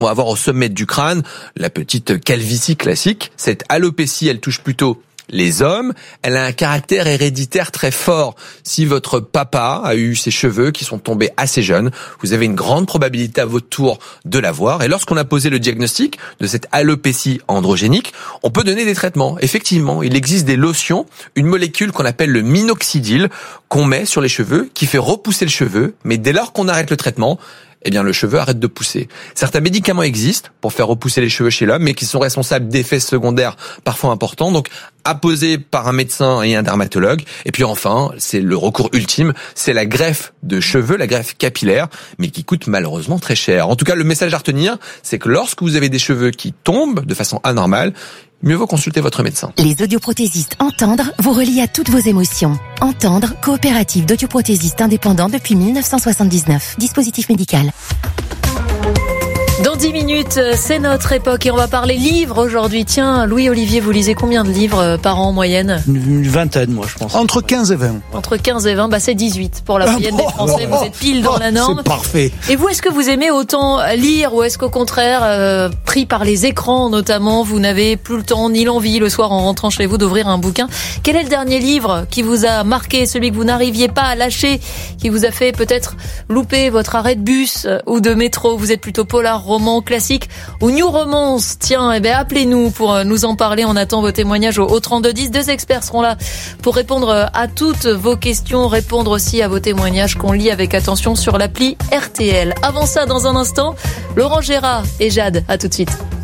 On va avoir au sommet du crâne la petite calvitie classique. Cette alopécie, elle touche plutôt les hommes. Elle a un caractère héréditaire très fort. Si votre papa a eu ses cheveux qui sont tombés assez jeunes, vous avez une grande probabilité à votre tour de l'avoir. Et lorsqu'on a posé le diagnostic de cette alopécie androgénique, on peut donner des traitements. Effectivement, il existe des lotions, une molécule qu'on appelle le minoxidil, qu'on met sur les cheveux, qui fait repousser le cheveu. Mais dès lors qu'on arrête le traitement, eh bien, le cheveu arrête de pousser. Certains médicaments existent pour faire repousser les cheveux chez l'homme, mais qui sont responsables d'effets secondaires parfois importants. Donc, apposés par un médecin et un dermatologue. Et puis enfin, c'est le recours ultime, c'est la greffe de cheveux, la greffe capillaire, mais qui coûte malheureusement très cher. En tout cas, le message à retenir, c'est que lorsque vous avez des cheveux qui tombent de façon anormale, mieux vaut consulter votre médecin. Les audioprothésistes Entendre vous relient à toutes vos émotions. Entendre, coopérative d'audioprothésistes indépendants depuis 1979. Dispositif médical. Dans 10 minutes, c'est notre époque et on va parler livres aujourd'hui. Tiens, Louis-Olivier, vous lisez combien de livres par an en moyenne ? Une vingtaine, moi, je pense. Entre 15 et 20. Entre 15 et 20, c'est 18 pour la moyenne des Français. Vous êtes pile dans la norme. C'est parfait. Et vous, est-ce que vous aimez autant lire ou est-ce qu'au contraire, pris par les écrans notamment, vous n'avez plus le temps ni l'envie le soir en rentrant chez vous d'ouvrir un bouquin ? Quel est le dernier livre qui vous a marqué, celui que vous n'arriviez pas à lâcher, qui vous a fait peut-être louper votre arrêt de bus ou de métro ? Vous êtes plutôt polar, roman, classique ou new romance? Tiens, appelez-nous pour nous en parler. On attend vos témoignages au 3210. 2 experts seront là pour répondre à toutes vos questions, répondre aussi à vos témoignages qu'on lit avec attention sur l'appli RTL. Avant ça, dans un instant, Laurent Gérard et Jade. À tout de suite.